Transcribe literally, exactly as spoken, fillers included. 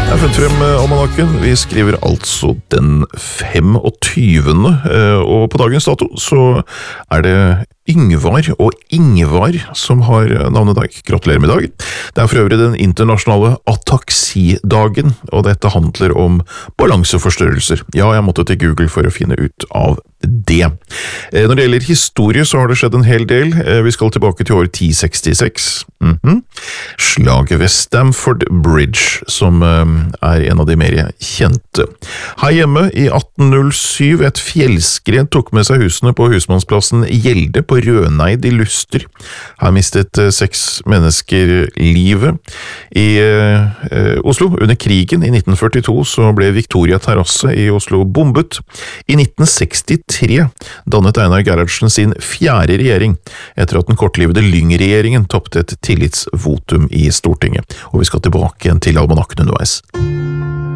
Jeg har funnet frem almanakken. Vi skriver altså den femogtyvende, og på dagens dato så er det Yngvar og Ingvar som har navnedag. Gratulerer med dagen. Det er for øvrig den internasjonale ataksidagen, og dette handler om balanseforstørrelser. Ja, jeg måtte til Google for å finne ut av det. Når det gjelder historie så har det skjedd en hel del. Vi skal tilbake til år ti sekstiseks. Mm-hmm. Slaget ved Stamford Bridge, som er en av de mer kjente. Her hjemme i atten null syv, et fjellskred tok med seg husene på husmannsplassen Gjelde på Røneid i Luster. Her mistet seks mennesker livet. I eh, Oslo, under krigen i nitten førtito, så ble Victoria Terrasse i Oslo bombet. I nitten sekstitre dannet Einar Gerhardsen sin fjerde regjering, etter at den kortlivede Lyng-regjeringen toppte et tillitsvotum i Stortinget. Og vi skal tilbake igjen til almanakken underveis.